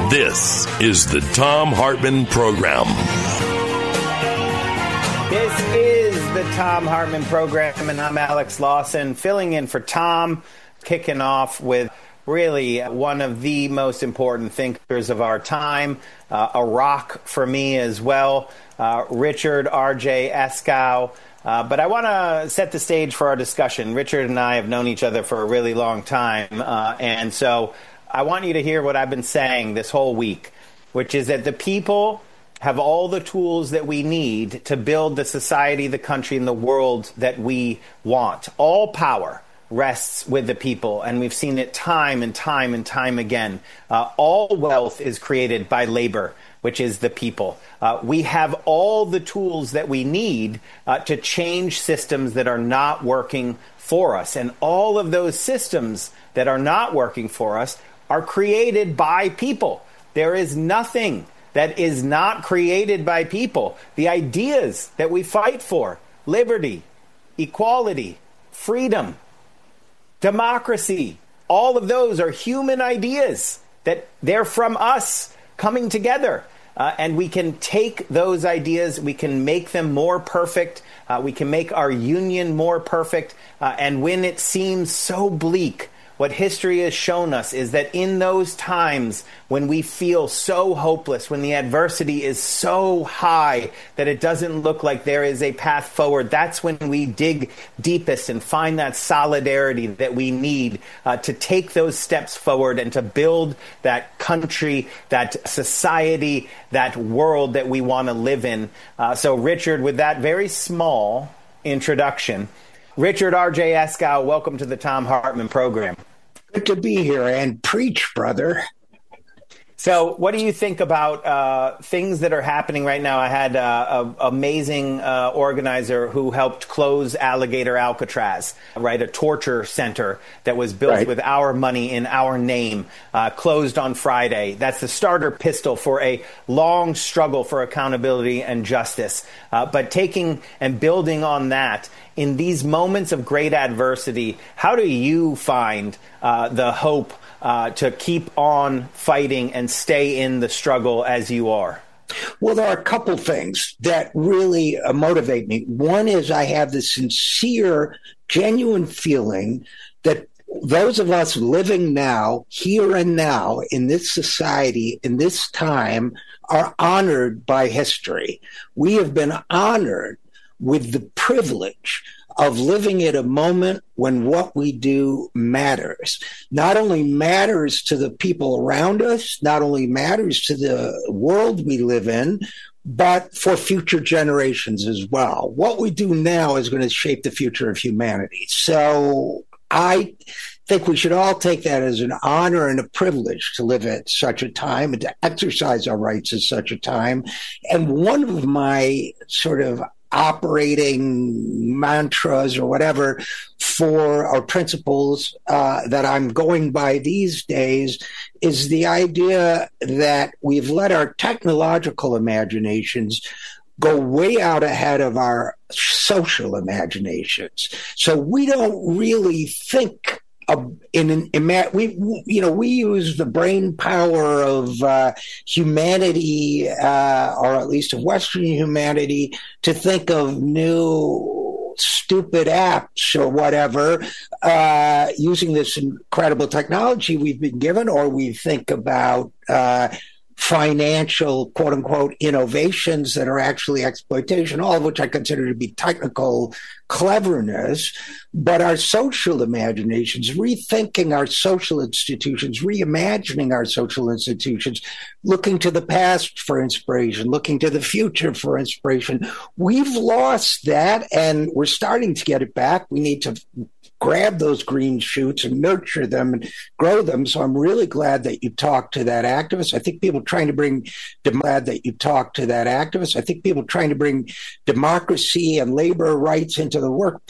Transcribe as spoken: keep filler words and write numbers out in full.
This is the Thom Hartmann Program. This is the Thom Hartmann Program, and I'm Alex Lawson, filling in for Tom, kicking off with really one of the most important thinkers of our time, uh, a rock for me as well, uh, Richard R J Eskow. Uh, but I want to set the stage for our discussion. Richard and I have known each other for a really long time, uh, and so I want you to hear what I've been saying this whole week, which is that the people have all the tools that we need to build the society, the country, and the world that we want. All power rests with the people, and we've seen it time and time and time again. Uh, all wealth is created by labor, which is the people. Uh, we have all the tools that we need uh, to change systems that are not working for us. And all of those systems that are not working for us are created by people. There is nothing that is not created by people. The ideas that we fight for, liberty, equality, freedom, democracy, all of those are human ideas that they're from us coming together. Uh, and we can take those ideas, we can make them more perfect, uh, we can make our union more perfect. Uh, and when it seems so bleak, what history has shown us is that in those times when we feel so hopeless, when the adversity is so high that it doesn't look like there is a path forward, that's when we dig deepest and find that solidarity that we need uh, to take those steps forward and to build that country, that society, that world that we want to live in. Uh, so, Richard, with that very small introduction, Richard R J Eskow, welcome to the Thom Hartmann Program. Good to be here, and preach, brother. So what do you think about uh, things that are happening right now? I had uh, an amazing uh, organizer who helped close Alligator Alcatraz, right? A torture center that was built right. with our money in our name, uh, closed on Friday. That's the starter pistol for a long struggle for accountability and justice. Uh, but taking and building on that, in these moments of great adversity, how do you find uh, the hope uh, to keep on fighting and stay in the struggle as you are? Well, there are a couple things that really uh, motivate me. One is I have the sincere, genuine feeling that those of us living now, here and now, in this society, in this time, are honored by history. We have been honored with the privilege of living at a moment when what we do matters. Not only matters to the people around us, not only matters to the world we live in, but for future generations as well. What we do now is going to shape the future of humanity. So I think we should all take that as an honor and a privilege to live at such a time and to exercise our rights at such a time. And one of my sort of operating mantras or whatever for our principles uh, that I'm going by these days is the idea that we've let our technological imaginations go way out ahead of our social imaginations. So we don't really think Uh, in an ima- we you know we use the brain power of uh, humanity, uh, or at least of Western humanity, to think of new stupid apps or whatever, uh, using this incredible technology we've been given, or we think about uh, financial, quote unquote, innovations that are actually exploitation, all of which I consider to be technical cleverness. But our social imaginations, rethinking our social institutions, reimagining our social institutions, looking to the past for inspiration, looking to the future for inspiration, we've lost that, and we're starting to get it back. We need to grab those green shoots and nurture them and grow them. So I'm really glad that you talked to that activist. I think people trying to bring, glad that you talked to that activist. I think people trying to bring democracy and labor rights into the workplace